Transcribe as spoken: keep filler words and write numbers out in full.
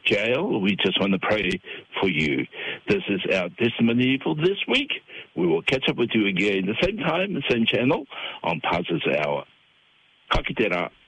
jail. We just want to pray for you. This is our testimony for this week. We will catch up with you again the same time, the same channel on Pastor's Hour. Ka kite rā.